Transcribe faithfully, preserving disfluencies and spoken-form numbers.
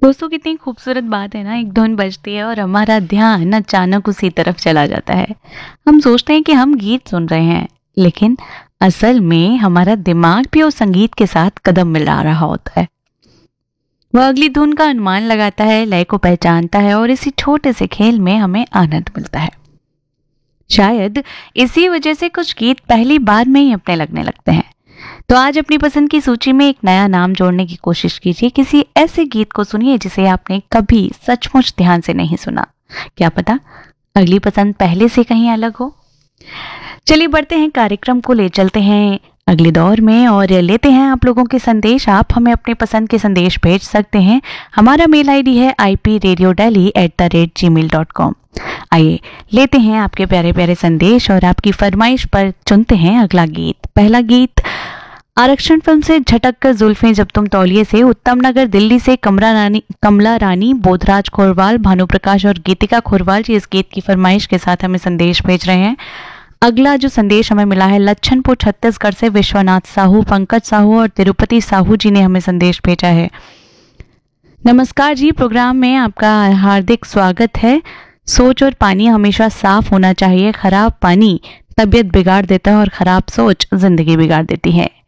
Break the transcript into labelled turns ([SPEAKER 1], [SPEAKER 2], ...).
[SPEAKER 1] दोस्तों कितनी खूबसूरत बात है ना, एक धुन बजती है और हमारा ध्यान अचानक उसी तरफ चला जाता है। हम सोचते हैं कि हम गीत सुन रहे हैं, लेकिन असल में हमारा दिमाग भी उस संगीत के साथ कदम मिला रहा होता है। वह अगली धुन का अनुमान लगाता है, लय को पहचानता है और इसी छोटे से खेल में हमें आनंद मिलता है। शायद इसी वजह से कुछ गीत पहली बार में ही अपने लगने लगते हैं। तो आज अपनी पसंद की सूची में एक नया नाम जोड़ने की कोशिश कीजिए। किसी ऐसे गीत को सुनिए जिसे आपने कभी सचमुच ध्यान से नहीं सुना। क्या पता अगली पसंद पहले से कहीं अलग हो। चलिए बढ़ते हैं, कार्यक्रम को ले चलते हैं अगले दौर में और लेते हैं आप लोगों के संदेश। आप हमें अपने पसंद के संदेश भेज सकते हैं। हमारा मेल आईडी है I P radio daily at the rate ji mail dot com. आइए लेते हैं आपके प्यारे प्यारे संदेश और आपकी फरमाइश पर चुनते हैं अगला गीत। पहला गीत आरक्षण फिल्म से झटक कर जुल्फें जब तुम तौलिए से, उत्तम नगर दिल्ली से कमला रानी कमला रानी बोधराज खोरवाल, भानु प्रकाश और गीतिका खोरवाल जी इस गीत की फरमाइश के साथ हमें संदेश भेज रहे हैं। अगला जो संदेश हमें मिला है लच्छनपुर छत्तीसगढ़ से विश्वनाथ साहू, पंकज साहू और तिरुपति साहू जी ने हमें संदेश भेजा है। नमस्कार जी, प्रोग्राम में आपका हार्दिक स्वागत है। सोच और पानी हमेशा साफ होना चाहिए। खराब पानी तबीयत बिगाड़ देता है और खराब सोच जिंदगी बिगाड़ देती है।